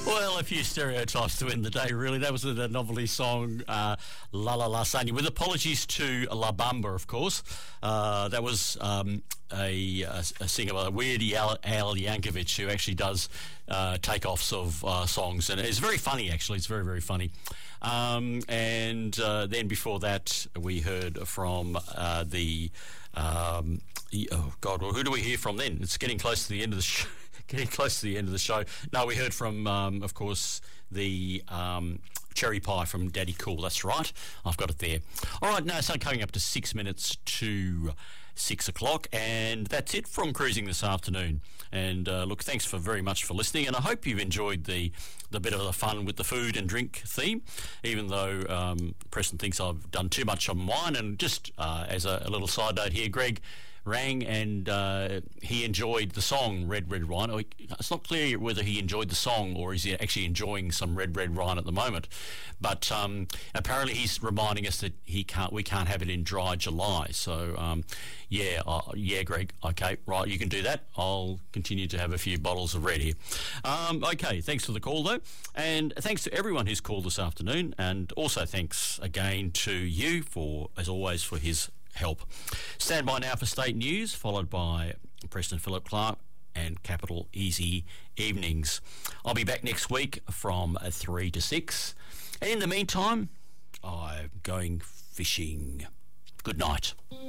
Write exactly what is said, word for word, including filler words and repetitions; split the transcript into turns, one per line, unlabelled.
Well, a few stereotypes to end the day, really. That was the novelty song, uh, La La La Sanya, with apologies to La Bamba, of course. Uh, that was um, a, a, a singer, uh, Weirdy Al, Al Yankovic, who actually does uh, takeoffs of uh, songs. And it's very funny, actually. It's very, very funny. Um, and uh, then before that, we heard from uh, the... Um, oh, God, well, who do we hear from then? It's getting close to the end of the show. Getting close to the end of the show. No, we heard from, um, of course, the um, Cherry Pie from Daddy Cool. That's right. I've got it there. All right, now, so coming up to six minutes to six o'clock, and that's it from Cruising this afternoon. And uh, look, thanks for very much for listening, and I hope you've enjoyed the the bit of the fun with the food and drink theme, even though um, Preston thinks I've done too much on wine. And just uh, as a, a little side note here, Greg rang and uh, he enjoyed the song Red Red Wine. It's not clear whether he enjoyed the song or is he actually enjoying some red red wine at the moment, but um, apparently he's reminding us that he can't we can't have it in dry July. So um, yeah uh, yeah Greg, okay, right, you can do that. I'll continue to have a few bottles of red here. Um, okay, thanks for the call though, and thanks to everyone who's called this afternoon, and also thanks again to you for, as always, for his help. Stand by now for state news, followed by Preston Philip Clark and Capital Easy Evenings. I'll be back next week from three to six. And in the meantime, I'm going fishing. Good night.